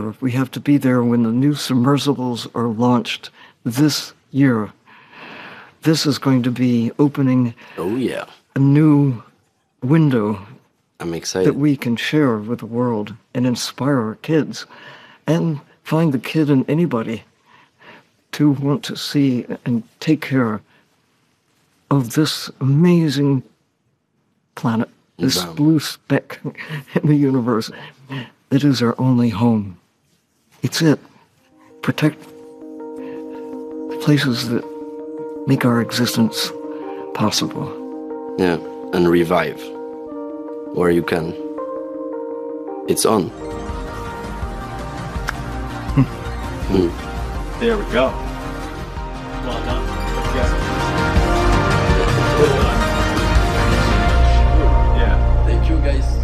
there. We have to be there when the new submersibles are launched this year. This is going to be opening a new window I'm excited. that we can share with the world and inspire our kids and find the kid in anybody to want to see and take care of this amazing planet, this blue speck in the universe. It is our only home. It's it. Protect the places that make our existence possible. Yeah, and revive where you can. It's on. There we go. Well done. Yes. Yeah. Thank you, guys.